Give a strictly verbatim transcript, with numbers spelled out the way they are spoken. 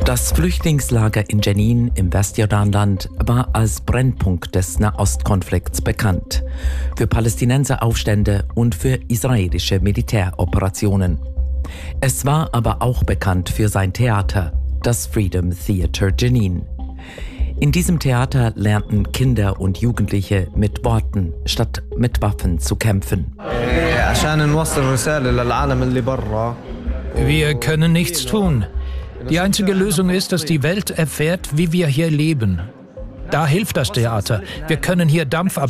Das Flüchtlingslager in Jenin im Westjordanland war als Brennpunkt des Nahostkonflikts bekannt. Für Palästinenseraufstände und für israelische Militäroperationen. Es war aber auch bekannt für sein Theater, das Freedom Theater Jenin. In diesem Theater lernten Kinder und Jugendliche mit Worten statt mit Waffen zu kämpfen. Wir können nichts tun. Die einzige Lösung ist, dass die Welt erfährt, wie wir hier leben. Da hilft das Theater. Wir können hier Dampf ab